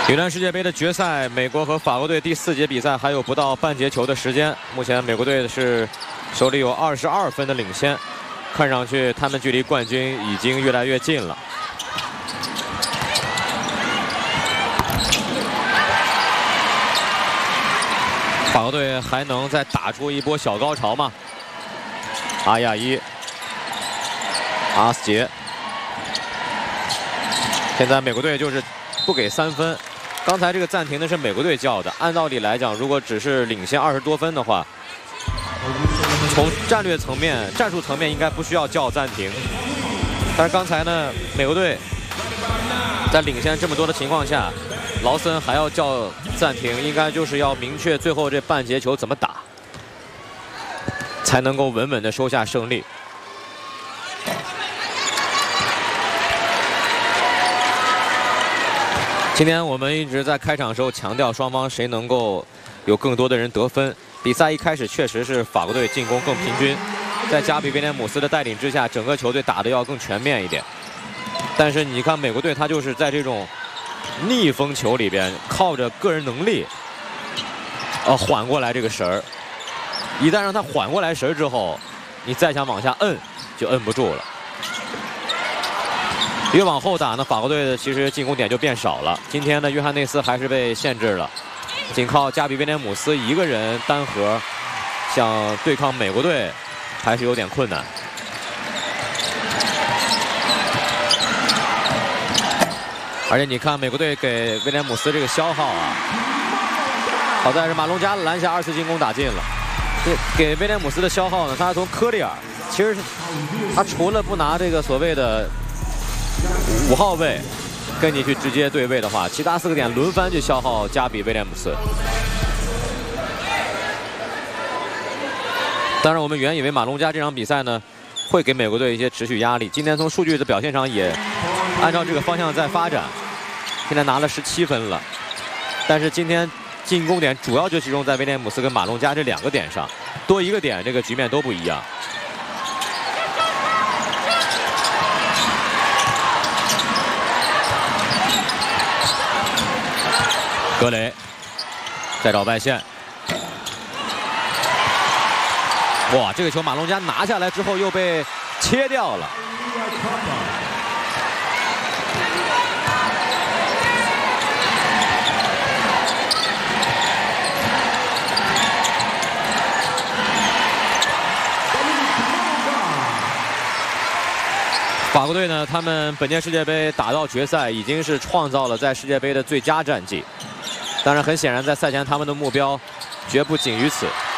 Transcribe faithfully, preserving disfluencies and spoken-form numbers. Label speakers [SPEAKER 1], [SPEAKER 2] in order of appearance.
[SPEAKER 1] 女篮世界杯的决赛，美国和法国队第四节比赛还有不到半节球的时间。目前美国队是手里有二十二分的领先，看上去他们距离冠军已经越来越近了。法国队还能再打出一波小高潮吗？阿亚伊、阿斯杰，现在美国队就是不给三分。 刚才这个暂停的是美国队叫的，按道理来讲，如果只是领先二十多分的话，从战略层面、战术层面应该不需要叫暂停。但是刚才呢，美国队在领先这么多的情况下，劳森还要叫暂停，应该就是要明确最后这半节球怎么打，才能够稳稳地收下胜利。 今天我们一直在开场时候强调双方谁能够有更多的人得分。比赛一开始确实是法国队进攻更平均，在加比威廉姆斯的带领之下，整个球队打得要更全面一点。但是你看美国队，他就是在这种逆风球里边，靠着个人能力，呃缓过来这个神儿。一旦让他缓过来神儿之后，你再想往下摁，就摁不住了。 越往后打呢，法国队的其实进攻点就变少了。今天呢，约翰内斯还是被限制了，仅靠加比威廉姆斯一个人单核，想对抗美国队，还是有点困难。而且你看美国队给威廉姆斯这个消耗啊，好在是马龙加篮下二次进攻打进了。给给威廉姆斯的消耗呢，他从科里尔，其实是他除了不拿这个所谓的 五号位跟你去直接对位的话，其他四个点轮番去消耗加比威廉姆斯。当然，我们原以为马龙加这场比赛呢会给美国队一些持续压力。今天从数据的表现上也按照这个方向在发展，现在拿了十七分了。但是今天进攻点主要就集中在威廉姆斯跟马龙加这两个点上，多一个点这个局面都不一样。 格雷再找外线，哇！这个球马龙加拿下来之后又被切掉了。法国队呢，他们本届世界杯打到决赛，已经是创造了在世界杯的最佳战绩。 当然，很显然，在赛前他们的目标绝不仅于此。